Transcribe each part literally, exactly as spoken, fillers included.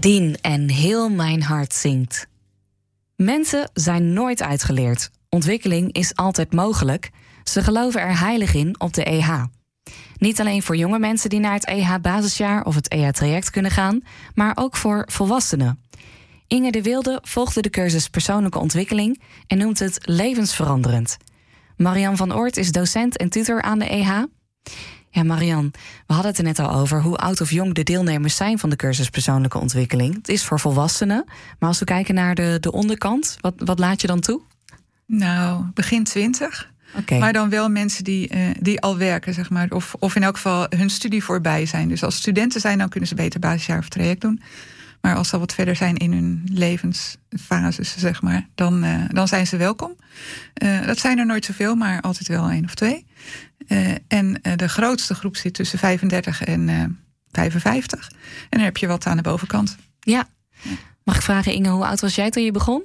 Dien en heel mijn hart zingt. Mensen zijn nooit uitgeleerd. Ontwikkeling is altijd mogelijk. Ze geloven er heilig in op de E H. Niet alleen voor jonge mensen die naar het E H-basisjaar of het E H-traject kunnen gaan, maar ook voor volwassenen. Inge de Wilde volgde de cursus Persoonlijke Ontwikkeling en noemt het levensveranderend. Marian van Oort is docent en tutor aan de E H. Ja, Marian, we hadden het er net al over hoe oud of jong de deelnemers zijn van de cursus Persoonlijke Ontwikkeling. Het is voor volwassenen, maar als we kijken naar de, de onderkant, wat, wat laat je dan toe? Nou, begin twintig. Okay. Maar dan wel mensen die, uh, die al werken, zeg maar. Of, of in elk geval hun studie voorbij zijn. Dus als studenten zijn, dan kunnen ze beter basisjaar of traject doen. Maar als ze al wat verder zijn in hun levensfases, zeg maar, dan, uh, dan zijn ze welkom. Uh, dat zijn er nooit zoveel, maar altijd wel één of twee. Uh, en uh, de grootste groep zit tussen vijfendertig en uh, vijfenvijftig. En dan heb je wat aan de bovenkant. Ja. Mag ik vragen, Inge, hoe oud was jij toen je begon?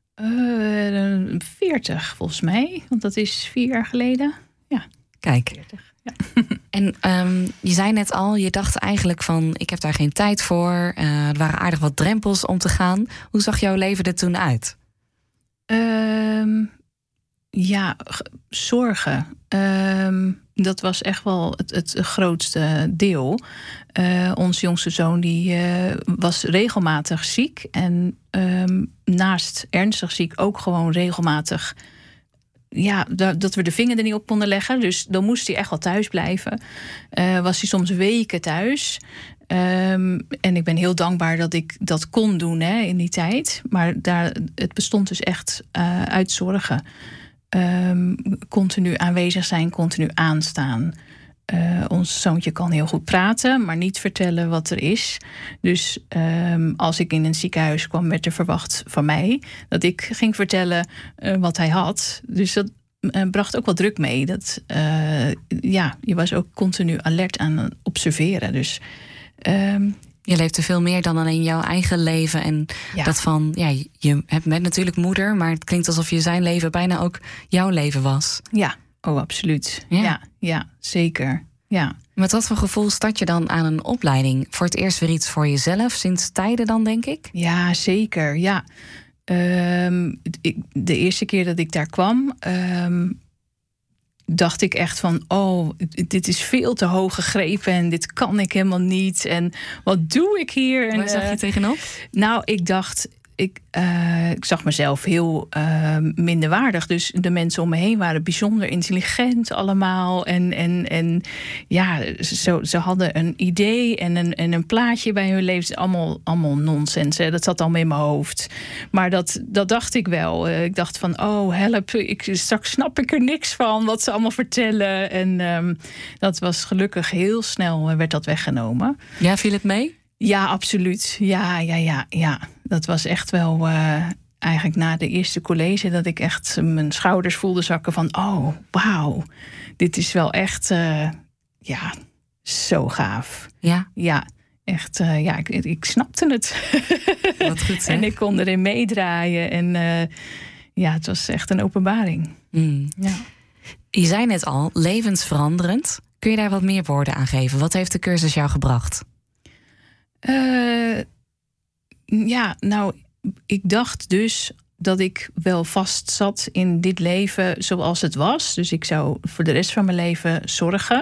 Uh, veertig volgens mij, want dat is vier jaar geleden. Ja. Kijk. veertig, ja. En um, je zei net al, je dacht eigenlijk van, ik heb daar geen tijd voor. Uh, er waren aardig wat drempels om te gaan. Hoe zag jouw leven er toen uit? Um, ja, zorgen. Um, dat was echt wel het, het grootste deel. Uh, onze jongste zoon die uh, was regelmatig ziek. En um, naast ernstig ziek ook gewoon regelmatig, ja, dat we de vinger er niet op konden leggen. Dus dan moest hij echt wel thuis blijven. Uh, was hij soms weken thuis. Um, en ik ben heel dankbaar dat ik dat kon doen, hè, in die tijd. Maar daar, het bestond dus echt uh, uit zorgen. Um, continu aanwezig zijn, continu aanstaan. Uh, ons zoontje kan heel goed praten, maar niet vertellen wat er is. Dus um, als ik in een ziekenhuis kwam, werd er verwacht van mij dat ik ging vertellen uh, wat hij had. Dus dat uh, bracht ook wel druk mee. Dat, uh, ja, je was ook continu alert aan het observeren. Dus um, je leefde veel meer dan alleen jouw eigen leven. En ja. dat van, ja, je hebt met natuurlijk moeder, maar het klinkt alsof je zijn leven bijna ook jouw leven was. Ja, oh, absoluut. Ja, ja, ja zeker. Ja. Met wat voor gevoel start je dan aan een opleiding? Voor het eerst weer iets voor jezelf, sinds tijden dan, denk ik? Ja, zeker, ja. Um, ik, de eerste keer dat ik daar kwam, Um, dacht ik echt van, oh, dit is veel te hoog gegrepen en dit kan ik helemaal niet. En wat doe ik hier? Waar en, zag je uh, tegenop? Nou, ik dacht, ik, uh, ik zag mezelf heel uh, minderwaardig. Dus de mensen om me heen waren bijzonder intelligent allemaal. En, en, en ja, zo, ze hadden een idee en een, en een plaatje bij hun leven. Allemaal, allemaal nonsens, hè. Dat zat allemaal in mijn hoofd. Maar dat, dat dacht ik wel. Uh, ik dacht van, oh, help, ik, straks snap ik er niks van wat ze allemaal vertellen. En um, dat was gelukkig heel snel, werd dat weggenomen. Ja, viel het mee? Ja, absoluut. Ja, ja, ja, ja. Dat was echt wel uh, eigenlijk na de eerste college dat ik echt mijn schouders voelde zakken van, oh, wauw, dit is wel echt, uh, ja, zo gaaf. Ja? Ja, echt, uh, ja, ik, ik snapte het. Wat goed, zeg. En ik kon erin meedraaien en uh, ja, het was echt een openbaring. Mm. Ja. Je zei net al, levensveranderend. Kun je daar wat meer woorden aan geven? Wat heeft de cursus jou gebracht? Uh, ja, nou, ik dacht dus dat ik wel vast zat in dit leven zoals het was. Dus ik zou voor de rest van mijn leven zorgen.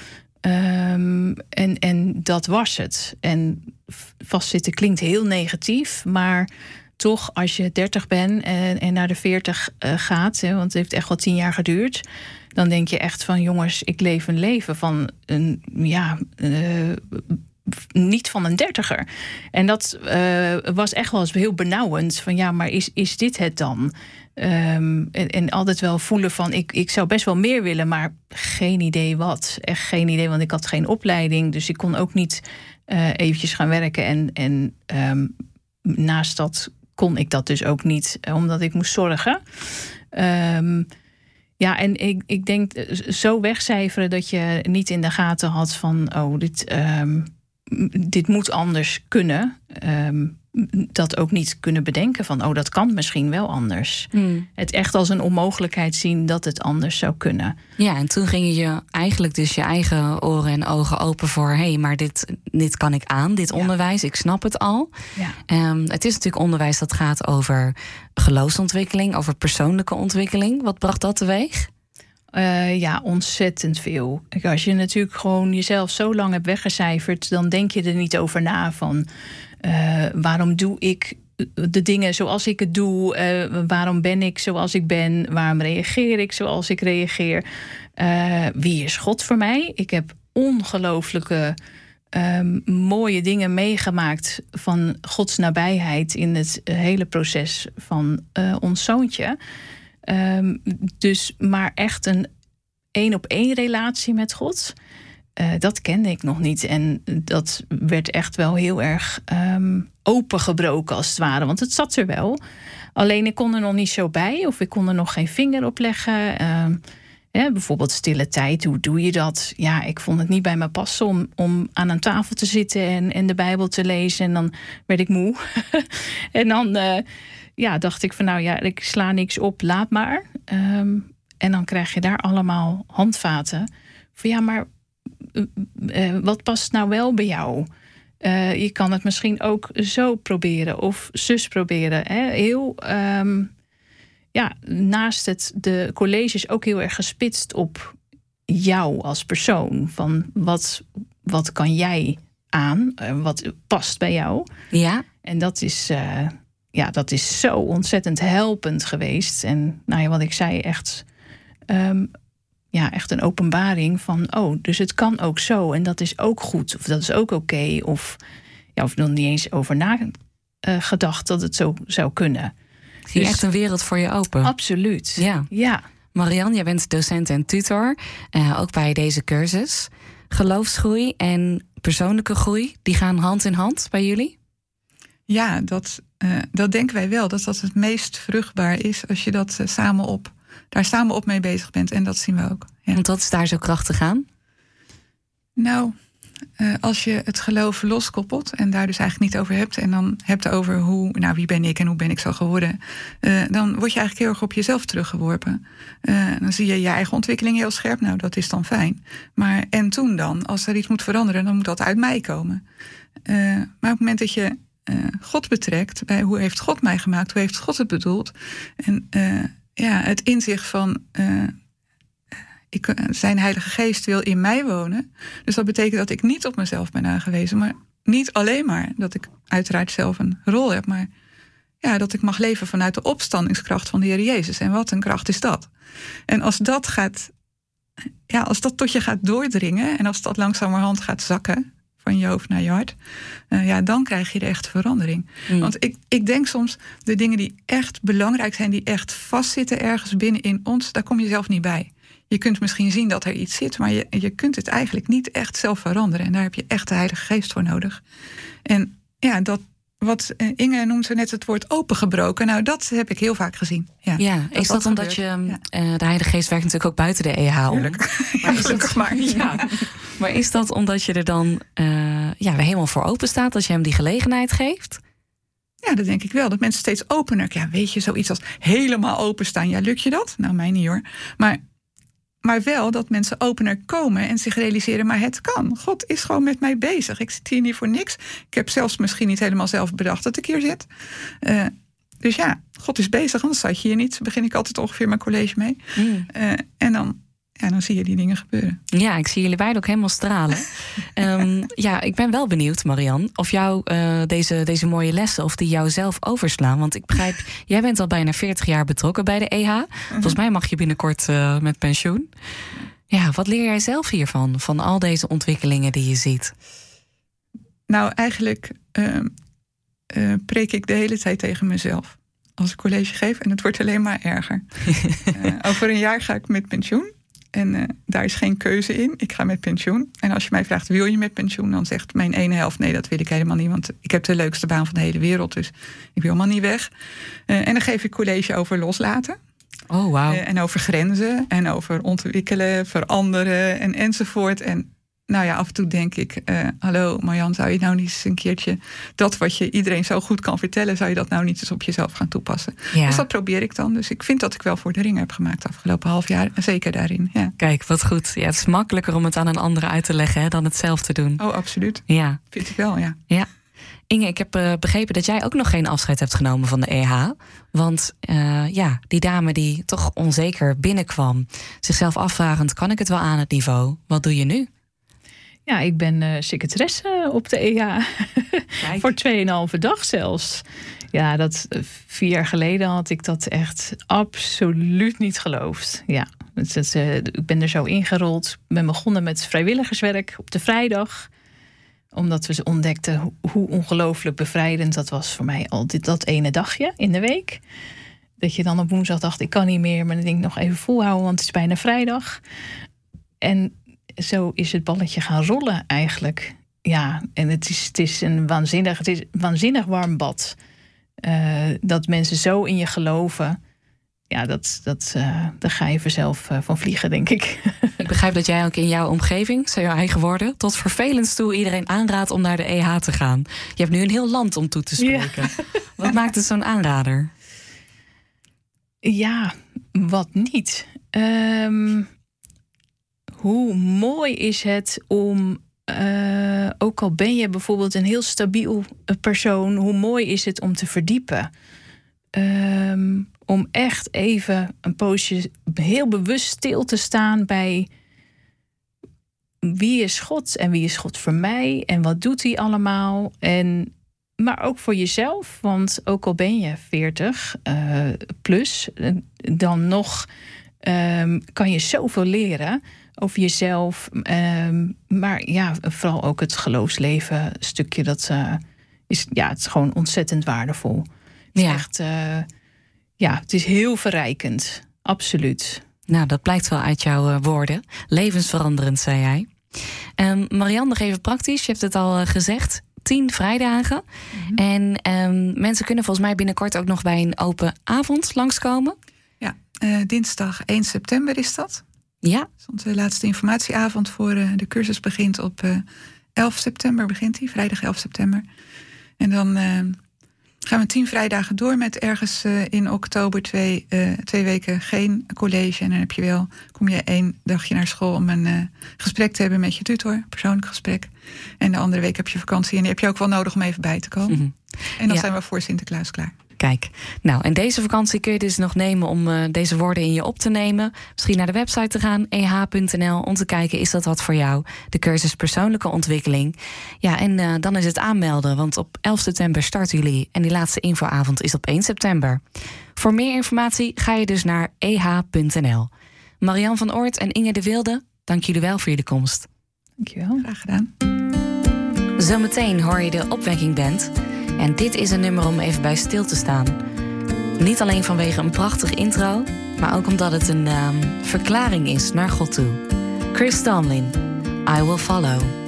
Um, en, en dat was het. En vastzitten klinkt heel negatief, maar toch, als je dertig bent en, en naar de veertig uh, gaat, hè, want het heeft echt wel tien jaar geduurd, dan denk je echt van, jongens, ik leef een leven van een, ja, uh, niet van een dertiger. En dat uh, was echt wel eens heel benauwend. Van ja, maar is, is dit het dan? Um, en, en altijd wel voelen van, ik, ik zou best wel meer willen, maar geen idee wat. Echt geen idee, want ik had geen opleiding. Dus ik kon ook niet uh, eventjes gaan werken. En, en um, naast dat kon ik dat dus ook niet, omdat ik moest zorgen. Um, Ja, en ik, ik denk zo wegcijferen dat je niet in de gaten had van, oh, dit, um, dit moet anders kunnen. Um, dat ook niet kunnen bedenken van, oh, dat kan misschien wel anders. Mm. Het echt als een onmogelijkheid zien dat het anders zou kunnen. Ja, en toen ging je eigenlijk dus je eigen oren en ogen open voor, hé, hey, maar dit, dit kan ik aan, dit ja. onderwijs, ik snap het al. Ja. Um, het is natuurlijk onderwijs dat gaat over geloofsontwikkeling, over persoonlijke ontwikkeling. Wat bracht dat teweeg? Uh, ja, ontzettend veel. Als je natuurlijk gewoon jezelf zo lang hebt weggecijferd, dan denk je er niet over na van, Uh, waarom doe ik de dingen zoals ik het doe? Uh, waarom ben ik zoals ik ben? Waarom reageer ik zoals ik reageer? Uh, wie is God voor mij? Ik heb ongelooflijke um, mooie dingen meegemaakt van Gods nabijheid in het hele proces van uh, ons zoontje. Um, dus maar echt een één op één relatie met God. Uh, dat kende ik nog niet. En dat werd echt wel heel erg um, opengebroken als het ware. Want het zat er wel. Alleen ik kon er nog niet zo bij. Of ik kon er nog geen vinger op leggen. Uh, ja, bijvoorbeeld stille tijd. Hoe doe je dat? Ja, ik vond het niet bij me passen om, om aan een tafel te zitten en, en de Bijbel te lezen. En dan werd ik moe. en dan uh, ja, dacht ik van nou ja, ik sla niks op. Laat maar. Um, en dan krijg je daar allemaal handvaten. Van ja, maar Uh, uh, wat past nou wel bij jou? Uh, je kan het misschien ook zo proberen of zus proberen. Hè? Heel, um, ja, naast het de colleges ook heel erg gespitst op jou als persoon. Van wat, wat kan jij aan? Uh, wat past bij jou? Ja. En dat is, uh, ja, dat is zo ontzettend helpend geweest. En nou ja, wat ik zei, echt Um, Ja, echt een openbaring van, oh, dus het kan ook zo. En dat is ook goed. Of dat is ook oké. Okay, of, ja, of nog niet eens over nagedacht uh, dat het zo zou kunnen. Ging dus echt een wereld voor je open. Absoluut. Ja. ja. Marianne, jij bent docent en tutor. Uh, ook bij deze cursus. Geloofsgroei en persoonlijke groei, die gaan hand in hand bij jullie? Ja, dat, uh, dat denken wij wel. Dat dat het meest vruchtbaar is als je dat uh, samen op... daar samen op mee bezig bent. En dat zien we ook. Ja. Want wat is daar zo krachtig aan? Nou, uh, als je het geloof loskoppelt en daar dus eigenlijk niet over hebt, en dan hebt over hoe, nou, wie ben ik en hoe ben ik zo geworden, uh, dan word je eigenlijk heel erg op jezelf teruggeworpen. Uh, dan zie je je eigen ontwikkeling heel scherp. Nou, dat is dan fijn. Maar en toen dan, als er iets moet veranderen, dan moet dat uit mij komen. Uh, maar op het moment dat je uh, God betrekt, bij hoe heeft God mij gemaakt, hoe heeft God het bedoeld, en uh, ja, het inzicht van uh, ik, zijn Heilige Geest wil in mij wonen. Dus dat betekent dat ik niet op mezelf ben aangewezen. Maar niet alleen maar dat ik uiteraard zelf een rol heb. Maar ja, dat ik mag leven vanuit de opstandingskracht van de Heer Jezus. En wat een kracht is dat. En als dat gaat, ja, als dat tot je gaat doordringen. En als dat langzamerhand gaat zakken van je hoofd naar je hart, Uh, ja, dan krijg je de echte verandering. Mm. Want ik, ik denk soms, de dingen die echt belangrijk zijn, die echt vastzitten ergens binnen in ons, daar kom je zelf niet bij. Je kunt misschien zien dat er iets zit, maar je, je kunt het eigenlijk niet echt zelf veranderen. En daar heb je echt de Heilige Geest voor nodig. En ja, dat, wat Inge noemt zo net het woord opengebroken. Nou, dat heb ik heel vaak gezien. Ja, ja dat is dat, dat omdat gebeurt. je... Ja. Uh, de Heilige Geest werkt natuurlijk ook buiten de E H om. Tuurlijk. Maar, is het, maar, ja. maar is dat omdat je er dan uh, ja, helemaal voor open staat, als je hem die gelegenheid geeft? Ja, dat denk ik wel. Dat mensen steeds opener... Ja, weet je, zoiets als helemaal openstaan. Ja, lukt je dat? Nou, mij niet hoor. Maar... Maar wel dat mensen opener komen en zich realiseren, maar het kan. God is gewoon met mij bezig. Ik zit hier niet voor niks. Ik heb zelfs misschien niet helemaal zelf bedacht dat ik hier zit. Uh, dus ja, God is bezig, anders zat je hier niet. Daar begin ik altijd ongeveer mijn college mee. Mm. Uh, en dan, ja, dan zie je die dingen gebeuren. Ja, ik zie jullie beiden ook helemaal stralen. um, ja, ik ben wel benieuwd, Marianne, of jou uh, deze, deze mooie lessen, of die jou zelf overslaan. Want ik begrijp, jij bent al bijna veertig jaar betrokken bij de E H. Mm-hmm. Volgens mij mag je binnenkort uh, met pensioen. Ja, wat leer jij zelf hiervan, van al deze ontwikkelingen die je ziet? Nou, eigenlijk uh, uh, preek ik de hele tijd tegen mezelf als ik college geef. En het wordt alleen maar erger. uh, over een jaar ga ik met pensioen. En uh, daar is geen keuze in. Ik ga met pensioen. En als je mij vraagt, wil je met pensioen? Dan zegt mijn ene helft, nee, dat wil ik helemaal niet. Want ik heb de leukste baan van de hele wereld. Dus ik wil helemaal niet weg. Uh, en dan geef ik college over loslaten. Oh, wow. Uh, en over grenzen. En over ontwikkelen, veranderen en enzovoort. En nou ja, af en toe denk ik... Uh, hallo Marjan, zou je nou niet eens een keertje... dat wat je iedereen zo goed kan vertellen... zou je dat nou niet eens op jezelf gaan toepassen? Ja. Dus dat probeer ik dan. Dus ik vind dat ik wel voor de ring heb gemaakt... de afgelopen half jaar, zeker daarin. Ja. Kijk, wat goed. Ja, het is makkelijker om het aan een ander uit te leggen... Hè, dan het zelf te doen. Oh, absoluut. Ja. Vind ik wel, ja. Ja. Inge, ik heb uh, begrepen dat jij ook nog geen afscheid hebt genomen van de E H. Want uh, ja, die dame die toch onzeker binnenkwam... zichzelf afvragend, kan ik het wel aan het niveau? Wat doe je nu? Ja, ik ben uh, secretaresse op de E H. Voor tweeënhalve dag zelfs. Ja, dat, uh, vier jaar geleden had ik dat echt absoluut niet geloofd. Ja, het, het, uh, ik ben er zo ingerold. Ik ben begonnen met vrijwilligerswerk op de vrijdag. Omdat we ontdekten hoe, hoe ongelooflijk bevrijdend dat was voor mij. Al dit, dat ene dagje in de week. Dat je dan op woensdag dacht, ik kan niet meer. Maar dan denk ik nog even volhouden, want het is bijna vrijdag. En zo is het balletje gaan rollen eigenlijk. Ja, en het is, het is een waanzinnig, het is een waanzinnig warm bad. Uh, dat mensen zo in je geloven. Ja, dat, dat, uh, daar ga je vanzelf uh, van vliegen, denk ik. Ik begrijp dat jij ook in jouw omgeving, zijn jouw eigen woorden... tot vervelend toe iedereen aanraadt om naar de E H te gaan. Je hebt nu een heel land om toe te spreken. Ja. Wat maakt het zo'n aanrader? Ja, wat niet. Um, hoe mooi is het om... Uh, ook al ben je bijvoorbeeld een heel stabiel persoon... hoe mooi is het om te verdiepen... Um, om echt even een poosje heel bewust stil te staan bij wie is God en wie is God voor mij en wat doet hij allemaal. En, maar ook voor jezelf, want ook al ben je veertig uh, plus, dan nog um, kan je zoveel leren over jezelf. Um, maar ja, vooral ook het geloofsleven stukje, dat uh, is, ja, het is gewoon ontzettend waardevol. Het is ja. echt... Uh, Ja, het is heel verrijkend. Absoluut. Nou, dat blijkt wel uit jouw uh, woorden. Levensveranderend, zei jij. Um, Marianne, nog even praktisch. Je hebt het al uh, gezegd. Tien vrijdagen. Mm-hmm. En um, mensen kunnen volgens mij binnenkort ook nog bij een open avond langskomen. Ja, uh, dinsdag één september is dat. Ja. Dat is onze laatste informatieavond voor uh, de cursus begint op uh, elf september. Begint die, vrijdag elf september. En dan... Uh, gaan we tien vrijdagen door met ergens uh, in oktober twee, uh, twee weken geen college. En dan heb je wel, kom je één dagje naar school om een uh, gesprek te hebben met je tutor, een persoonlijk gesprek. En de andere week heb je vakantie en die heb je ook wel nodig om even bij te komen. Mm-hmm. En dan ja. zijn we voor Sinterklaas klaar. Kijk, nou, en deze vakantie kun je dus nog nemen om uh, deze woorden in je op te nemen. Misschien naar de website te gaan, e h punt n l, om te kijken, is dat wat voor jou? De cursus persoonlijke ontwikkeling. Ja, en uh, dan is het aanmelden, want op elf september starten jullie. En die laatste infoavond is op één september. Voor meer informatie ga je dus naar e h punt n l. Marianne van Oort en Inge de Wilde, dank jullie wel voor jullie komst. Dank je wel. Graag gedaan. Zometeen hoor je de Opwekking Band. En dit is een nummer om even bij stil te staan. Niet alleen vanwege een prachtige intro, maar ook omdat het een um, verklaring is naar God toe. Chris Tomlin, I Will Follow.